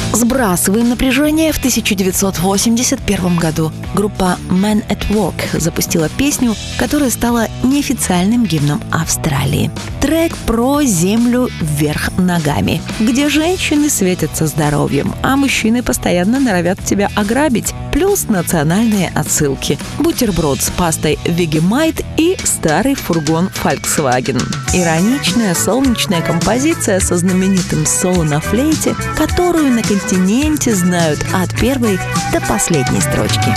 Сбрасываем напряжение. В 1981 году группа Men at Work запустила песню, которая стала неофициальным гимном Австралии. Трек про землю вверх ногами, где женщины светятся здоровьем, а мужчины постоянно норовят тебя ограбить. Плюс национальные отсылки. Бутерброд с пастой Vegemite и старый фургон Volkswagen. Ироничная солнечная композиция со знаменитым соло на флейте, которую на континенте знают от первой до последней строчки.